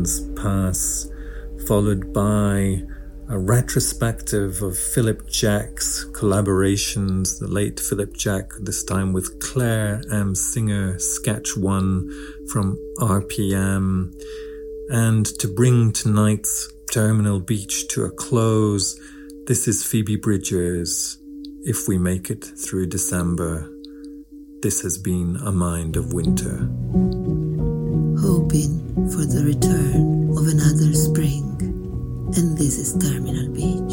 Seasons Pass, followed by a retrospective of Philip Jack's collaborations, the late Philip Jack, this time with Claire M. Singer, Sketch 1 from RPM. And to bring tonight's Terminal Beach to a close, this is Phoebe Bridgers, If We Make It Through December. This has been A Mind of Winter. Hoping for the return of another spring, and this is Terminal Beach.